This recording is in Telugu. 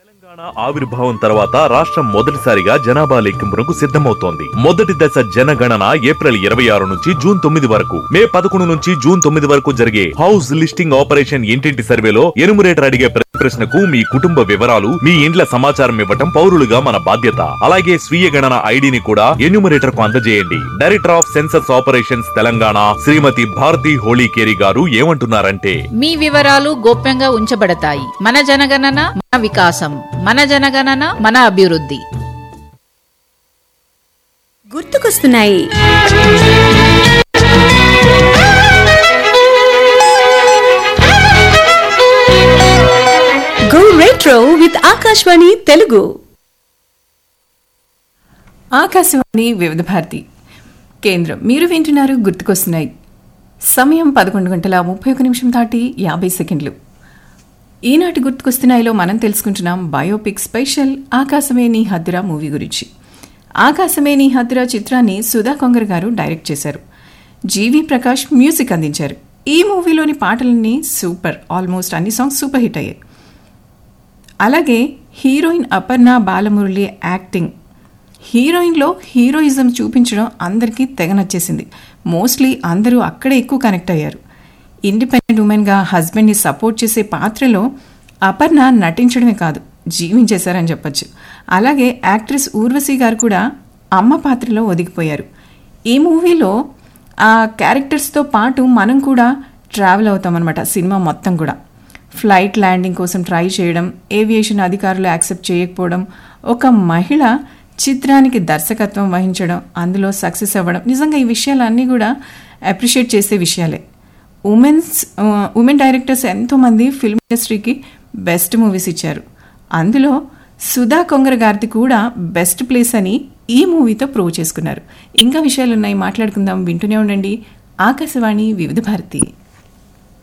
ఆవిర్భావం తర్వాత రాష్ట్రం మొదటిసారిగా జనాభా లెక్కింపునకు సిద్ధమవుతోంది. మొదటి దశ జనగణన ఏప్రిల్ 26 నుంచి జూన్ 9 వరకు, మే 11 నుంచి జూన్ 9 వరకు జరిగే హౌస్ లిస్టింగ్ ఆపరేషన్ ఇంటింటి సర్వేలో ఎనుమరేటర్ అడిగే ప్రశ్నకు మీ కుటుంబ వివరాలు, మీ ఇండ్ల సమాచారం ఇవ్వటం పౌరులుగా మన బాధ్యత. అలాగే స్వీయ గణన ఐడిని కూడా ఎన్యూమరేటర్ కు అందజేయండి. Director of census operations Telangana శ్రీమతి భారతి హోళీకేరి గారు ఏమంటున్నారంటే, మీ వివరాలు గోప్యంగా ఉంచబడతాయి. మన జనగణన మన వికాసం, మన జనగణన మన అభివృద్ధి. గుర్తుకొస్తున్నాయి. Go retro with Akashvani Telugu. Akashvani వివిధ భారతి కేంద్రం. మీరు వింటున్నారు గుర్తుకొస్తున్నాయి. సమయం 11:31 దాటి 50 సెకండ్లు. ఈనాటి గుర్తుకొస్తున్నాయిలో మనం తెలుసుకుంటున్నాం బయోపిక్ స్పెషల్ ఆకాశమే నీ హద్దురా మూవీ గురించి. ఆకాశమే నీ హద్దురా చిత్రాన్ని సుధా కొంగర్ గారు డైరెక్ట్ చేశారు. జీవి ప్రకాష్ మ్యూజిక్ అందించారు. ఈ మూవీలోని పాటలన్నీ సూపర్, ఆల్మోస్ట్ అన్ని సాంగ్స్ సూపర్ హిట్ అయ్యాయి. అలాగే heroine Aparna Balamurali acting, హీరోయిన్లో heroism చూపించడం అందరికీ తెగ నచ్చేసింది. మోస్ట్లీ అందరూ అక్కడే ఎక్కువ కనెక్ట్ అయ్యారు. ఇండిపెండెంట్ ఉమెన్గా హస్బెండ్ని సపోర్ట్ చేసే పాత్రలో అపర్ణ నటించడమే కాదు, జీవించేశారని చెప్పొచ్చు. అలాగే యాక్ట్రెస్ ఊర్వశి గారు కూడా అమ్మ పాత్రలో ఒదిగిపోయారు. ఈ మూవీలో ఆ క్యారెక్టర్స్తో పాటు మనం కూడా ట్రావెల్ అవుతామన్నమాట. సినిమా మొత్తం కూడా ఫ్లైట్ ల్యాండింగ్ కోసం ట్రై చేయడం, ఏవియేషన్ అధికారులు యాక్సెప్ట్ చేయకపోవడం, ఒక మహిళ చిత్రానికి దర్శకత్వం వహించడం, అందులో సక్సెస్ అవ్వడం, నిజంగా ఈ విషయాలన్నీ కూడా అప్రిషియేట్ చేసే విషయాలే. ఉమెన్ డైరెక్టర్స్ ఎంతోమంది ఫిల్మ్ ఇండస్ట్రీకి బెస్ట్ మూవీస్ ఇచ్చారు. అందులో సుధా కొంగర్ గారిది కూడా బెస్ట్ ప్లేస్ అని ఈ మూవీతో ప్రూవ్ చేసుకున్నారు. ఇంకా విషయాలున్నాయి, మాట్లాడుకుందాం. వింటూనే ఉండండి ఆకాశవాణి వివిధ భారతి.